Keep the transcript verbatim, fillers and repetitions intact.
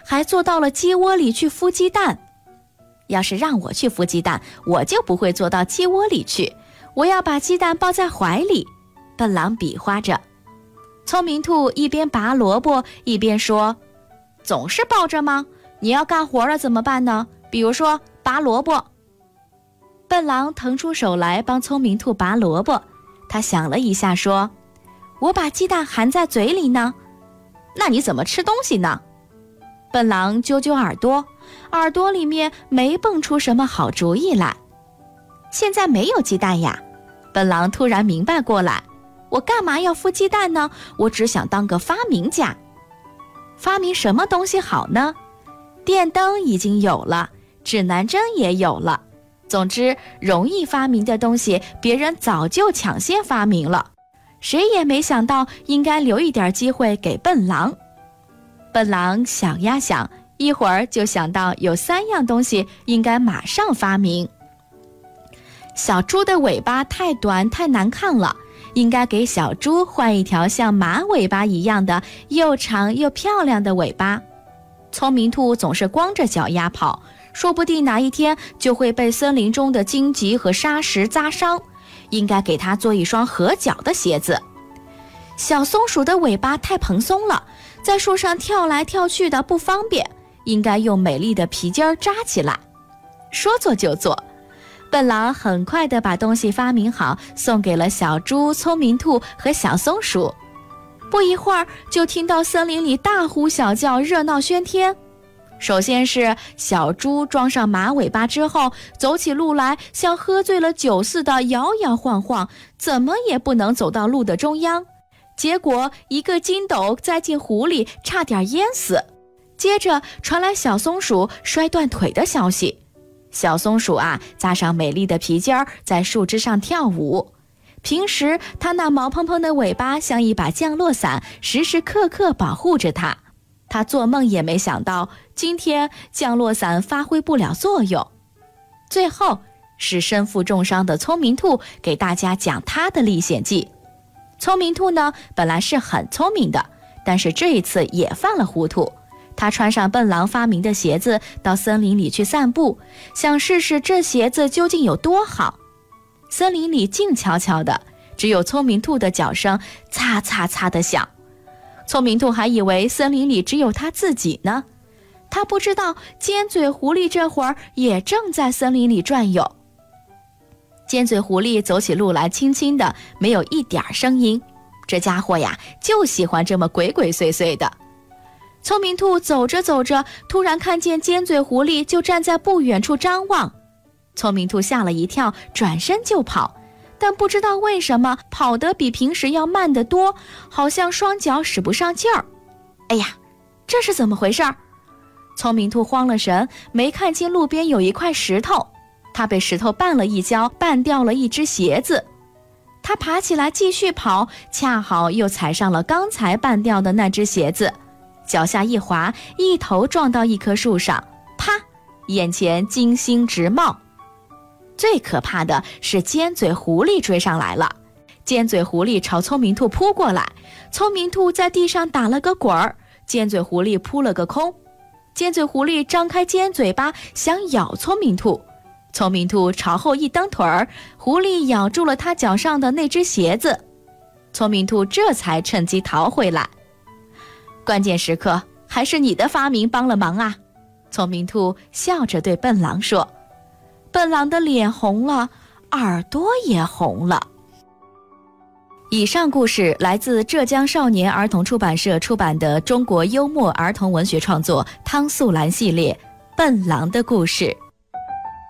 还坐到了鸡窝里去孵鸡蛋。要是让我去孵鸡蛋，我就不会坐到鸡窝里去，我要把鸡蛋抱在怀里。笨狼比划着。聪明兔一边拔萝卜一边说，总是抱着吗？你要干活了怎么办呢？比如说拔萝卜。笨狼腾出手来帮聪明兔拔萝卜，他想了一下说，我把鸡蛋含在嘴里呢。那你怎么吃东西呢？笨狼揪揪耳朵，耳朵里面没蹦出什么好主意来。现在没有鸡蛋呀。笨狼突然明白过来，我干嘛要孵鸡蛋呢？我只想当个发明家。发明什么东西好呢？电灯已经有了，指南针也有了。总之，容易发明的东西，别人早就抢先发明了。谁也没想到应该留一点机会给笨狼。笨狼想呀想，一会儿就想到有三样东西应该马上发明。小猪的尾巴太短太难看了，应该给小猪换一条像马尾巴一样的又长又漂亮的尾巴。聪明兔总是光着脚丫跑，说不定哪一天就会被森林中的荆棘和沙石扎伤，应该给它做一双合脚的鞋子。小松鼠的尾巴太蓬松了，在树上跳来跳去的不方便，应该用美丽的皮筋扎起来。说做就做，笨狼很快地把东西发明好，送给了小猪、聪明兔和小松鼠。不一会儿，就听到森林里大呼小叫，热闹喧天。首先是小猪装上马尾巴之后，走起路来像喝醉了酒似的摇摇晃晃，怎么也不能走到路的中央。结果一个筋斗栽进湖里，差点淹死。接着传来小松鼠摔断腿的消息。小松鼠啊，扎上美丽的皮筋儿，在树枝上跳舞。平时它那毛蓬蓬的尾巴像一把降落伞，时时刻刻保护着它。它做梦也没想到，今天降落伞发挥不了作用。最后是身负重伤的聪明兔给大家讲他的历险记。聪明兔呢，本来是很聪明的，但是这一次也犯了糊涂。他穿上笨狼发明的鞋子，到森林里去散步，想试试这鞋子究竟有多好。森林里静悄悄的，只有聪明兔的脚声擦擦擦的响。聪明兔还以为森林里只有他自己呢，他不知道尖嘴狐狸这会儿也正在森林里转悠。尖嘴狐狸走起路来轻轻的，没有一点声音，这家伙呀，就喜欢这么鬼鬼祟祟的。聪明兔走着走着，突然看见尖嘴狐狸就站在不远处张望。聪明兔吓了一跳，转身就跑，但不知道为什么跑得比平时要慢得多，好像双脚使不上劲儿。哎呀，这是怎么回事？聪明兔慌了神，没看清路边有一块石头，他被石头绊了一跤，绊掉了一只鞋子。他爬起来继续跑，恰好又踩上了刚才绊掉的那只鞋子，脚下一滑，一头撞到一棵树上，啪，眼前金星直冒。最可怕的是尖嘴狐狸追上来了，尖嘴狐狸朝聪明兔扑过来，聪明兔在地上打了个滚儿，尖嘴狐狸扑了个空。尖嘴狐狸张开尖嘴巴想咬聪明兔，聪明兔朝后一蹬腿儿，狐狸咬住了他脚上的那只鞋子，聪明兔这才趁机逃回来。关键时刻还是你的发明帮了忙啊，聪明兔笑着对笨狼说。笨狼的脸红了，耳朵也红了。以上故事来自浙江少年儿童出版社出版的中国幽默儿童文学创作汤素兰系列《笨狼的故事》。